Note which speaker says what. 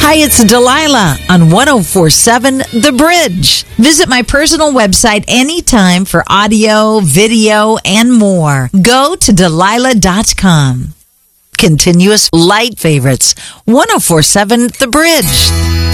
Speaker 1: Hi, it's Delilah on 1047 The Bridge. Visit my personal website anytime for audio, video, and more. Go to Delilah.com. Continuous light favorites, 1047 The Bridge.